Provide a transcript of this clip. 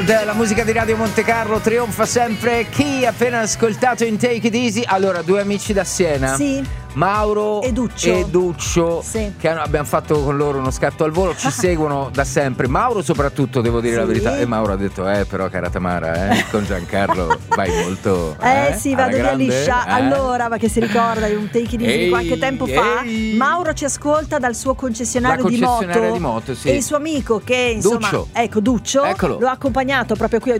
Weekend, la musica di Radio Monte Carlo trionfa sempre. Chi ha appena ascoltato in Take It Easy? Allora, due amici da Siena. Sì. Mauro e Duccio, sì. Che abbiamo fatto con loro uno scatto al volo, ci seguono da sempre. Mauro soprattutto, devo dire, sì, la verità. E Mauro ha detto, però cara Tamara, con Giancarlo vai molto. Sì, vado via liscia. Allora, ma che si ricorda di un Take It Easy di qualche tempo fa? Mauro ci ascolta dal suo concessionario di moto, sì. E il suo amico che insomma, Duccio, Eccolo. lo ha accompagnato proprio qui